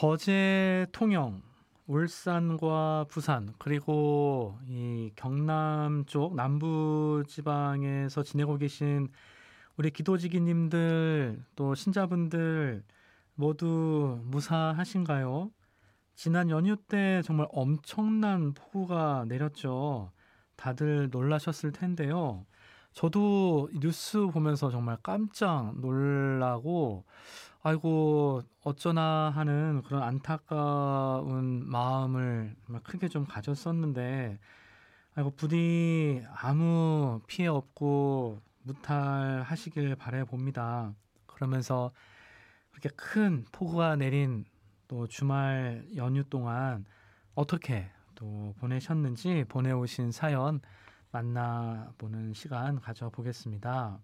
거제, 통영, 울산과 부산, 그리고 이 경남 쪽 남부 지방에서 지내고 계신 우리 기도지기님들, 또 신자분들 모두 무사하신가요? 지난 연휴 때 정말 엄청난 폭우가 내렸죠. 다들 놀라셨을 텐데요. 저도 뉴스 보면서 정말 깜짝 놀라고, 아이고, 어쩌나 하는 그런 안타까운 마음을 정말 크게 좀 가졌었는데, 아이고, 부디 아무 피해 없고 무탈하시길 바라봅니다. 그러면서 그렇게 큰 폭우가 내린 또 주말 연휴 동안 어떻게 또 보내셨는지 보내오신 사연 만나보는 시간 가져보겠습니다.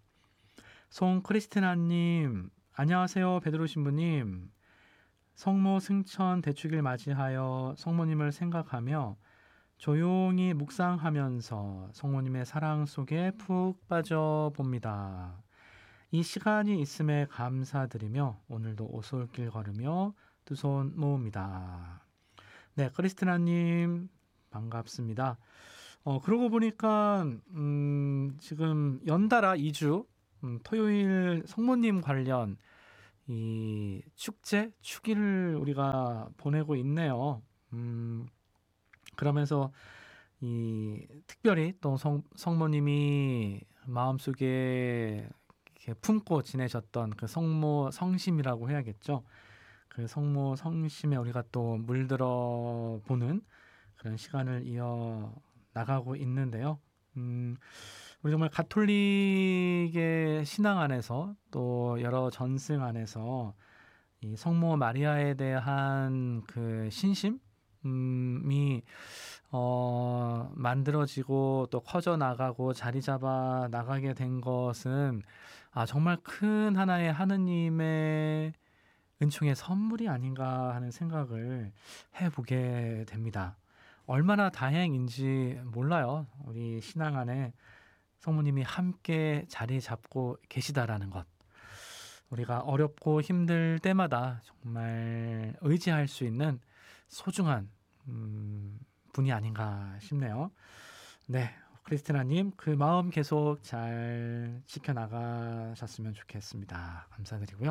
송크리스티나님, 안녕하세요. 베드로 신부님. 성모 승천 대축일 맞이하여 성모님을 생각하며 조용히 묵상하면서 성모님의 사랑 속에 푹 빠져봅니다. 이 시간이 있음에 감사드리며 오늘도 오솔길 걸으며 두 손 모읍니다. 네, 크리스티나님 반갑습니다. 그러고 보니까 지금 연달아 2주 토요일 성모님 관련 이 축제, 축일을 우리가 보내고 있네요. 그러면서 이 특별히 또 성모님이 마음속에 이렇게 품고 지내셨던 그 성모 성심이라고 해야겠죠. 그 성모 성심에 우리가 또 물들어 보는 그런 시간을 이어 나가고 있는데요. 우리 정말 가톨릭의 신앙 안에서 또 여러 전승 안에서 이 성모 마리아에 대한 그 신심이 만들어지고 또 커져 나가고 자리 잡아 나가게 된 것은 정말 큰 하나의 하느님의 은총의 선물이 아닌가 하는 생각을 해보게 됩니다. 얼마나 다행인지 몰라요. 우리 신앙 안에 성모님이 함께 자리 잡고 계시다라는 것. 우리가 어렵고 힘들 때마다 정말 의지할 수 있는 소중한 분이 아닌가 싶네요. 네, 크리스티나님 그 마음 계속 잘 지켜나가셨으면 좋겠습니다. 감사드리고요.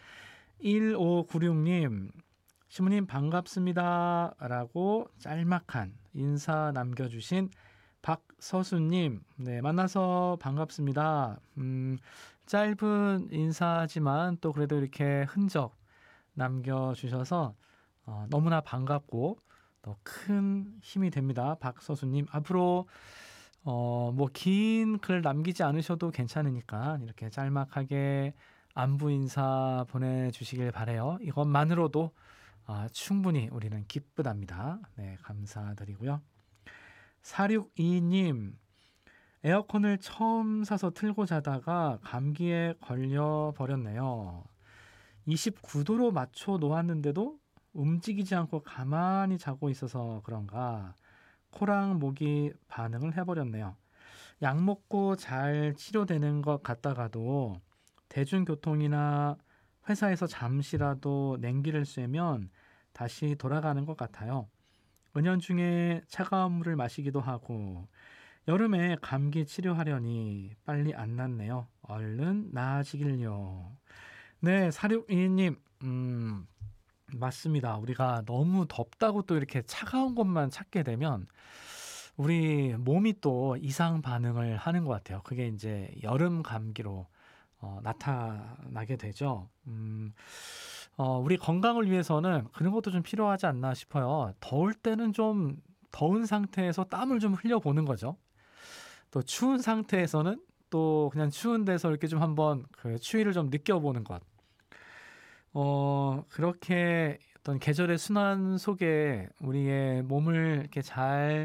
1596님, 시모님 반갑습니다 라고 짤막한 인사 남겨주신 박서수님, 네, 만나서 반갑습니다. 짧은 인사지만 또 그래도 이렇게 흔적 남겨주셔서 너무나 반갑고 또 큰 힘이 됩니다. 박서수님, 앞으로 뭐 긴 글 남기지 않으셔도 괜찮으니까 이렇게 짤막하게 안부 인사 보내주시길 바래요. 이것만으로도 충분히 우리는 기쁘답니다. 네, 감사드리고요. 4622님, 에어컨을 처음 사서 틀고 자다가 감기에 걸려 버렸네요. 29도로 맞춰 놓았는데도 움직이지 않고 가만히 자고 있어서 그런가 코랑 목이 반응을 해버렸네요. 약 먹고 잘 치료되는 것 같다가도 대중교통이나 회사에서 잠시라도 냉기를 쐬면 다시 돌아가는 것 같아요. 은연중에 차가운 물을 마시기도 하고 여름에 감기 치료하려니 빨리 안 낫네요. 얼른 나아지길요. 네, 4622님, 맞습니다. 우리가 너무 덥다고 또 이렇게 차가운 것만 찾게 되면 우리 몸이 또 이상 반응을 하는 것 같아요. 그게 이제 여름 감기로 나타나게 되죠. 우리 건강을 위해서는 그런 것도 좀 필요하지 않나 싶어요. 더울 때는 좀 더운 상태에서 땀을 좀 흘려보는 거죠. 또 추운 상태에서는 또 그냥 추운 데서 이렇게 좀 한번 그 추위를 좀 느껴보는 것. 그렇게 어떤 계절의 순환 속에 우리의 몸을 이렇게 잘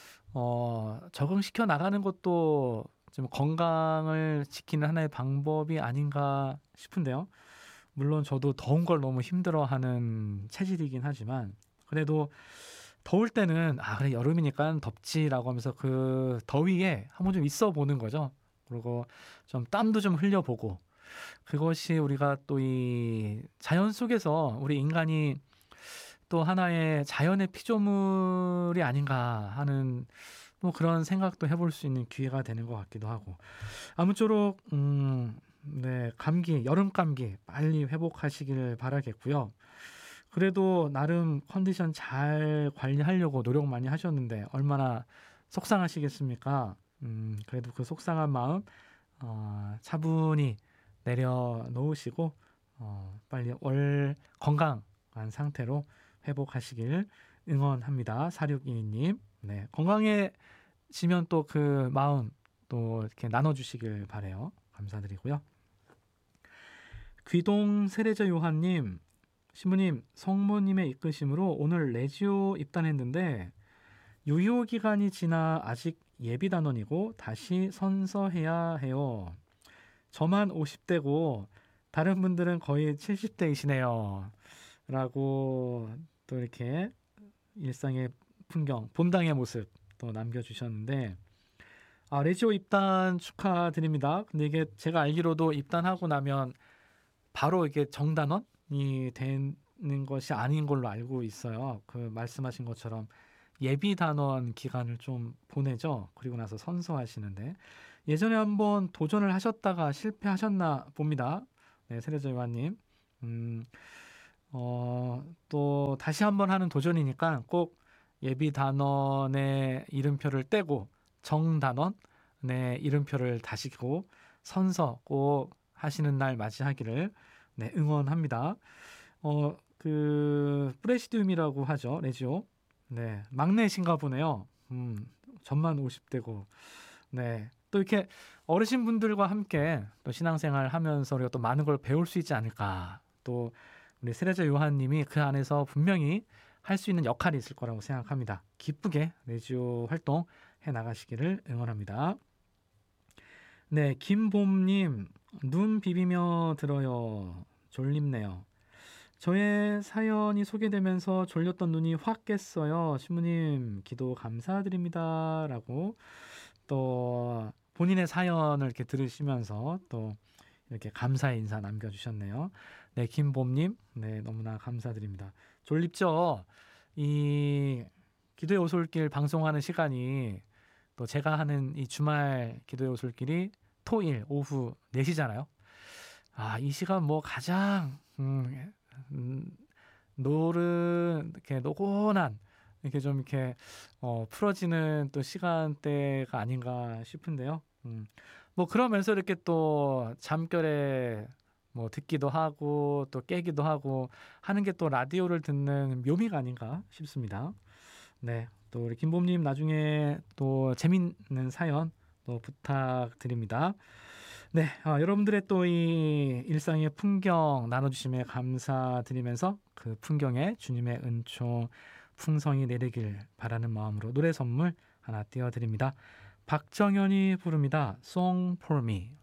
적응시켜 나가는 것도 좀 건강을 지키는 하나의 방법이 아닌가 싶은데요. 물론 저도 더운 걸 너무 힘들어하는 체질이긴 하지만 그래도 더울 때는 그래 여름이니까 덥지라고 하면서 그 더위에 한번 좀 있어 보는 거죠. 그리고 좀 땀도 좀 흘려보고 그것이 우리가 또 이 자연 속에서 우리 인간이 또 하나의 자연의 피조물이 아닌가 하는 뭐 그런 생각도 해볼 수 있는 기회가 되는 것 같기도 하고 아무쪼록 네, 감기, 여름 감기 빨리 회복하시길 바라겠고요. 그래도 나름 컨디션 잘 관리하려고 노력 많이 하셨는데 얼마나 속상하시겠습니까? 그래도 그 속상한 마음 차분히 내려놓으시고 빨리 건강한 상태로 회복하시길 응원합니다. 4622님. 네, 건강해지면 또 그 마음 또 이렇게 나눠주시길 바래요. 감사드리고요. 귀동 세례자 요한님, 신부님, 성모님의 이끄심으로 오늘 레지오 입단했는데 유효 기간이 지나 아직 예비 단원이고 다시 선서해야 해요. 저만 50대고 다른 분들은 거의 70대이시네요. 라고 또 이렇게 일상의 풍경, 본당의 모습 또 남겨주셨는데 레지오 입단 축하드립니다. 근데 이게 제가 알기로도 입단하고 나면 바로 이게 정단원이 되는 것이 아닌 걸로 알고 있어요. 그 말씀하신 것처럼 예비 단원 기간을 좀 보내죠. 그리고 나서 선서하시는데 예전에 한번 도전을 하셨다가 실패하셨나 봅니다. 네, 세례자 요한님. 또 다시 한번 하는 도전이니까 꼭 예비 단원의 이름표를 떼고 정단원의 이름표를 다시고 선서 꼭 하시는 날 맞이하기를 네, 응원합니다. 그 프레시디움이라고 하죠. 레지오. 네, 막내신가 보네요. 전만 50대고. 네. 또 이렇게 어르신분들과 함께 또 신앙생활 하면서 우리가 또 많은 걸 배울 수 있지 않을까. 또 우리 세례자 요한님이 그 안에서 분명히 할 수 있는 역할이 있을 거라고 생각합니다. 기쁘게 레지오 활동 해 나가시기를 응원합니다. 네, 김봄님, 눈 비비며 들어요. 졸립네요. 저의 사연이 소개되면서 졸렸던 눈이 확 깼어요. 신부님, 기도 감사드립니다. 라고 또 본인의 사연을 이렇게 들으시면서 또 이렇게 감사의 인사 남겨주셨네요. 네, 김봄님, 네, 너무나 감사드립니다. 졸립죠? 이 기도의 오솔길 방송하는 시간이 또 제가 하는 이 주말 기도의 오솔길이 토일 오후 4시잖아요. 이 시간 뭐 가장 이렇게 노곤한 이렇게 좀 이렇게 풀어지는 또 시간대가 아닌가 싶은데요. 뭐 그러면서 이렇게 또 잠결에 뭐 듣기도 하고 또 깨기도 하고 하는 게 또 라디오를 듣는 묘미가 아닌가 싶습니다. 네, 또 우리 김봄님 나중에 또 재밌는 사연 또 부탁드립니다. 네, 여러분들의 또 이 일상의 풍경 나눠주심에 감사드리면서 그 풍경에 주님의 은총 풍성이 내리길 바라는 마음으로 노래 선물 하나 띄워드립니다. 박정현이 부릅니다. Song for Me.